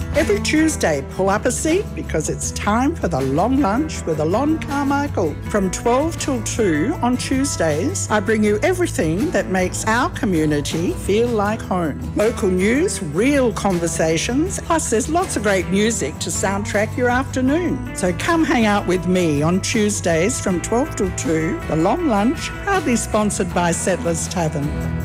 Every Tuesday, pull up a seat because it's time for the long lunch with Alon Carmichael. From 12 till 2 on Tuesdays, I bring you everything that makes our community feel like home. Local news, real conversations, plus there's lots of great music to soundtrack your afternoon. So come hang out with me on Tuesdays from 12 till 2, the long lunch, proudly sponsored by Settlers Tavern.